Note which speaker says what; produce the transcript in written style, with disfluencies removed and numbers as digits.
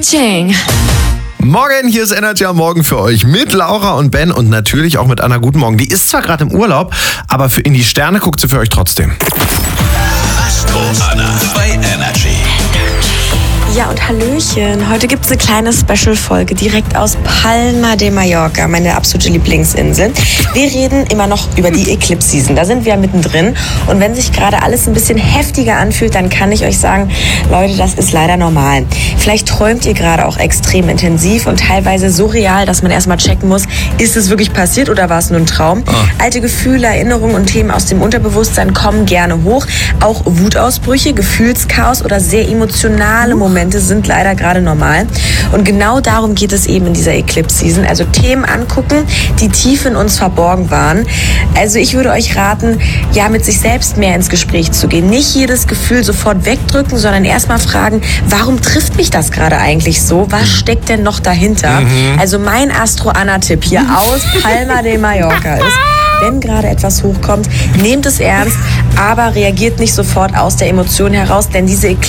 Speaker 1: Ka-ching.
Speaker 2: Morgen, hier ist Energy am Morgen für euch mit Laura und Ben und natürlich auch mit Anna. Guten Morgen. Die ist zwar gerade im Urlaub, aber in die Sterne guckt sie für euch trotzdem.
Speaker 3: Astro Anna bei Energy.
Speaker 4: Ja, und Hallöchen. Heute gibt es eine kleine Special-Folge direkt aus Palma de Mallorca, meine absolute Lieblingsinsel. Wir reden immer noch über die Eclipse-Season. Da sind wir mittendrin. Und wenn sich gerade alles ein bisschen heftiger anfühlt, dann kann ich euch sagen, Leute, das ist leider normal. Vielleicht träumt ihr gerade auch extrem intensiv und teilweise so real, dass man erstmal checken muss, ist es wirklich passiert oder war es nur ein Traum? Alte Gefühle, Erinnerungen und Themen aus dem Unterbewusstsein kommen gerne hoch. Auch Wutausbrüche, Gefühlschaos oder sehr emotionale Momente sind leider gerade normal. Und genau darum geht es eben in dieser Eclipse-Season. Also Themen angucken, die tief in uns verborgen waren. Also ich würde euch raten, ja, mit sich selbst mehr ins Gespräch zu gehen. Nicht jedes Gefühl sofort wegdrücken, sondern erstmal fragen, warum trifft mich das gerade eigentlich so? Was steckt denn noch dahinter? Also mein Astro-Anna-Tipp hier aus Palma de Mallorca ist, wenn gerade etwas hochkommt, nehmt es ernst, aber reagiert nicht sofort aus der Emotion heraus, denn diese